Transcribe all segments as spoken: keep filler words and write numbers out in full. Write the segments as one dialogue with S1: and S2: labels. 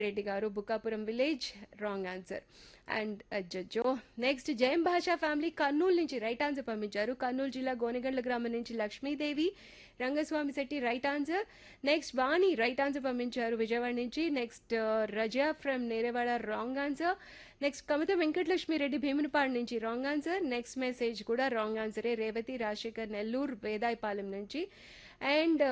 S1: రెడ్డి గారు Bukkapuram village wrong answer. And అజ్జో next జయం భాషా ఫ్యామిలీ కర్నూలు నుంచి రైట్ ఆన్సర్ పంపించారు. కర్నూలు జిల్లా గోనెగండ్ల గ్రామం నుంచి Lakshmidevi Rangaswamy Shetty right answer. Next వాణి రైట్ ఆన్సర్ పంపించారు విజయవాడ నుంచి. Next Raza from Nerevada wrong answer. Next కవిత వెంకటలక్ష్మి రెడ్డి భీమునిపాడు నుంచి రాంగ్ ఆన్సర్. నెక్స్ట్ మెసేజ్ కూడా రాంగ్ ఆన్సరే. రేవతి రాజశేఖర్ నెల్లూరు వేదాయపాలెం నుంచి. అండ్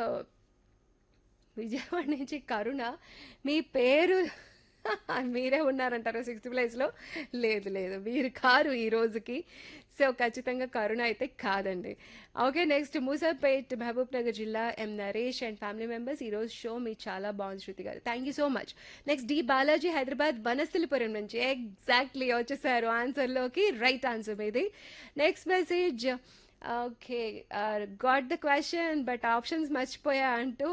S1: విజయవాడ నుంచి కరుణ మీ పేరు మీరే ఉన్నారంటారు సిక్స్త్ ప్లేస్లో. లేదు లేదు మీరు కారు ఈ రోజుకి. సో ఖచ్చితంగా కరుణ అయితే కాదండి. ఓకే నెక్స్ట్ మూసాపేట్ మహబూబ్ నగర్ జిల్లా ఎం నరేష్ అండ్ ఫ్యామిలీ మెంబర్స్ ఈరోజు షో మీ చాలా బాగుంది శృతి గారు, thank you so much. Next D Balaji Hyderabad Vanasthalipuram నుంచి ఎగ్జాక్ట్లీ వచ్చేసారు ఆన్సర్లోకి. రైట్ ఆన్సర్ మీది. Next message okay got the question but options మర్చిపోయా అంటూ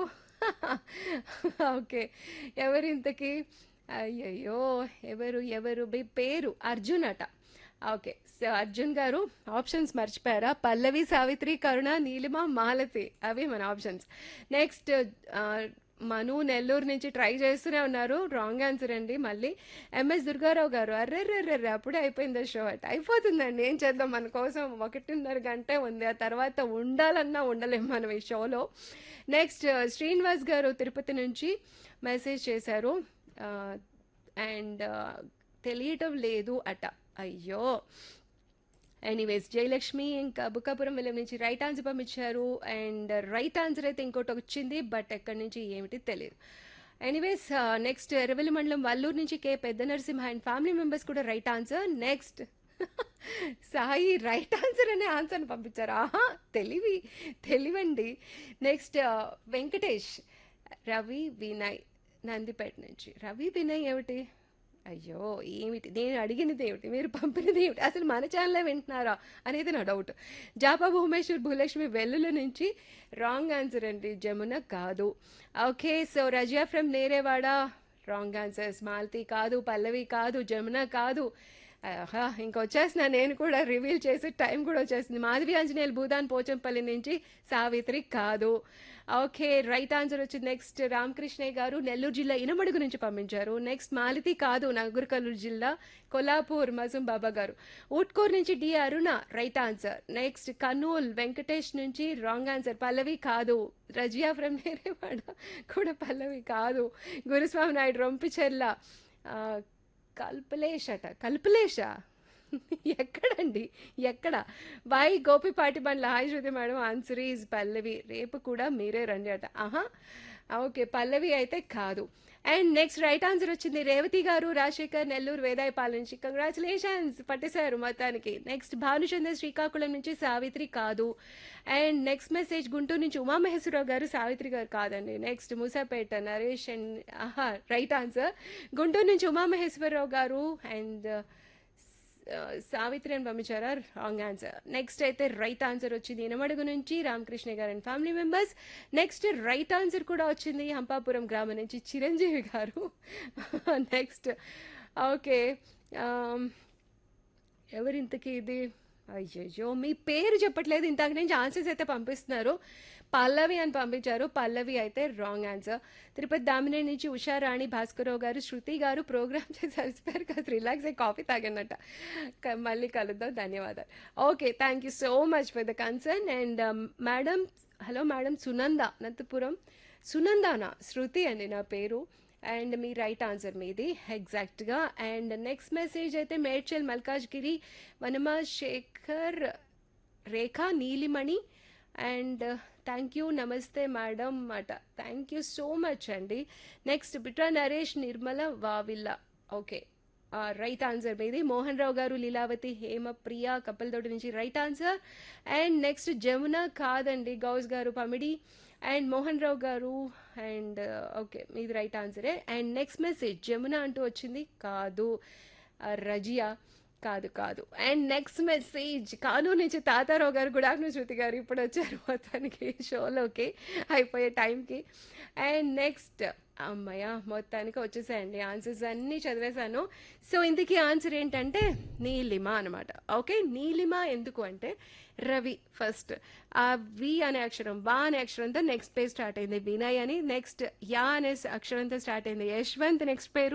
S1: ఓకే ఎవరు ఇంతకీ అయ్యయ్యో ఎవరు ఎవరు మీ పేరు అర్జున్ అట. ఓకే సో అర్జున్ గారు ఆప్షన్స్ మర్చిపోయారా? పల్లవి సావిత్రి కరుణ నీలిమ మాలతి అవి మన ఆప్షన్స్. నెక్స్ట్ మను నెల్లూరు నుంచి ట్రై చేస్తూనే ఉన్నారు, రాంగ్ ఆన్సర్ అండి. మళ్ళీ ఎంఎస్ దుర్గారావు గారు అర్రెర్రెర్రెర్రె అప్పుడే అయిపోయింది షో అట్. అయిపోతుందండి, ఏం చేద్దాం, మన కోసం ఒకటిన్నర గంటే ఉంది, ఆ తర్వాత ఉండాలన్నా ఉండలేము మనం ఈ షోలో. నెక్స్ట్ శ్రీనివాస్ గారు తిరుపతి నుంచి మెసేజ్ చేశారు అండ్ తెలియటం లేదు అట. అయ్యో ఎనీవేస్ జయలక్ష్మి ఇంకా బుక్కాపురం విలేజ్ నుంచి రైట్ ఆన్సర్ పంపించారు. అండ్ రైట్ ఆన్సర్ అయితే ఇంకోటి వచ్చింది బట్ ఎక్కడి నుంచి ఏమిటి తెలియదు. ఎనీవేస్ నెక్స్ట్ ఎర్రవెల్లి మండలం వల్లూరు నుంచి కే పెద్ద నరసింహ అండ్ ఫ్యామిలీ మెంబర్స్ కూడా right answer. Next Sai right answer అనే ఆన్సర్ని పంపించారు. ఆహా తెలివి తెలివండి. నెక్స్ట్ వెంకటేష్ రవి వినయ్ నందిపేట నుంచి. రవి వినయ్ ఏమిటి? అయ్యో ఏమిటి నేను అడిగినది ఏమిటి, మీరు పంపినది ఏమిటి, అసలు మన ఛానలే వింటున్నారా అనేది నా డౌట్. జాపా భూమేశ్వర్ భూలక్ష్మి వెల్లుల నుంచి రాంగ్ ఆన్సర్ అండి, జమున కాదు. Okay so Razia from Nerevada wrong answers. Malathi కాదు, పల్లవి కాదు, జమున కాదు. ఇంకొచ్చేసిన నేను కూడా రివీల్ చేసి టైం కూడా వచ్చేసింది. మాధవి ఆంజనేయులు భూదాన్ పోచంపల్లి నుంచి సావిత్రి కాదు. ఓకే రైట్ ఆన్సర్ వచ్చింది. నెక్స్ట్ రామకృష్ణయ్య గారు నెల్లూరు జిల్లా ఇనమడుగు నుంచి పంపించారు. నెక్స్ట్ మాలతి కాదు, నగర్కల్లూరు జిల్లా కొల్లాపూర్ మజుం బాబా గారు. ఊట్కూరు నుంచి డి అరుణ right answer. Next Kurnool Venkatesh నుంచి రాంగ్ ఆన్సర్. పల్లవి కాదు. రజియా ఫ్రమ్ నేరేవాడ కూడా పల్లవి కాదు. గురుస్వామి నాయుడు రొంపిచెర్ల కల్పలేష్ అట. కల్పలేషా ఎక్కడండి ఎక్కడ? Bye Gopipati Bandla hi Shruti madam answer is పల్లవి. రేపు కూడా మీరే రండి అట. ఆహా ఓకే పల్లవి అయితే కాదు. అండ్ నెక్స్ట్ రైట్ ఆన్సర్ వచ్చింది రేవతి గారు రాజశేఖర్ నెల్లూరు వేదాయపాలెం నుంచి. కంగ్రాచులేషన్స్ పట్టేశారు మొత్తానికి. నెక్స్ట్ భానుచంద్ర శ్రీకాకుళం నుంచి సావిత్రి కాదు. అండ్ నెక్స్ట్ మెసేజ్ గుంటూరు నుంచి ఉమామహేశ్వరరావు గారు సావిత్రి గారు కాదండి. నెక్స్ట్ మూసాపేట నరేష్ అండ్ ఆహా రైట్ ఆన్సర్ గుంటూరు నుంచి ఉమామహేశ్వరరావు గారు అండ్ సావిత్రి అని పంపించారా? Wrong answer. నెక్స్ట్ అయితే రైట్ ఆన్సర్ వచ్చింది ఇనమడుగు నుంచి రామకృష్ణ గారు and family members. Next right answer కూడా వచ్చింది హంపాపురం గ్రామం నుంచి చిరంజీవి గారు. నెక్స్ట్ ఓకే ఎవరింతకి ఇది? అయ్యయ్యో మీ పేరు చెప్పట్లేదు, ఇంతకు నుంచి ఆన్సర్స్ అయితే పంపిస్తున్నారు. పల్లవి అని పంపించారు, పల్లవి అయితే రాంగ్ ఆన్సర్. తిరుపతి దామినే నుంచి ఉషారాణి భాస్కరరావు గారు శృతి గారు ప్రోగ్రామ్ చేసి అలసిపోయారు కదా, రిలాక్స్ అయ్యి కాఫీ తాగన్నట్ట. మళ్ళీ కలుద్దాం, ధన్యవాదాలు. Okay thank you so much for the concern. And madam hello madam Sunanda నంతపురం. సునందానా? శృతి అండి నా పేరు. అండ్ మీ రైట్ ఆన్సర్ మీది ఎగ్జాక్ట్గా. అండ్ నెక్స్ట్ మెసేజ్ అయితే మేడ్చల్ మల్కాజ్గిరి వనమా శేఖర్ రేఖా నీలిమణి అండ్ థ్యాంక్ యూ నమస్తే మేడం అట. థ్యాంక్ యూ సో మచ్ అండి. Next Bitra Naresh Nirmala Vavilla. Okay right answer మీది. మోహన్ రావు గారు లీలావతి హేమ ప్రియా కప్పలతోటి నుంచి right answer. And next Jamuna కాదండి, గౌస్ గారు పమిడి అండ్ మోహన్ రావు గారు అండ్ ఓకే మీది right ఆన్సరే. And next message Jamuna అంటూ వచ్చింది కాదు. రజియా కాదు కాదు. అండ్ నెక్స్ట్ మెసేజ్ కానూరు నుంచి తాతారావు గారు గుడ్ ఆఫ్టర్నూన్ శృతి గారు ఇప్పుడు వచ్చారు మొత్తానికి షోలోకి అయిపోయే టైంకి. అండ్ నెక్స్ట్ అమ్మయ్య! మొత్తానికి వచ్చేసాయండి ఆన్సర్స్ అన్నీ చదివేశాను. సో, ఇంతకీ ఆన్సర్ ఏంటంటే నీలిమ అనమాట. ఓకే. నీలిమ ఎందుకు అంటే రవి ఫస్ట్. ఆ వి అనే అక్షరం, వా అనే అక్షరంతో నెక్స్ట్ పేరు స్టార్ట్ అయింది. వినయ్ అని. నెక్స్ట్ యా అనే అక్షరంతో స్టార్ట్ అయింది యశ్వంత్ నెక్స్ట్ పేరు.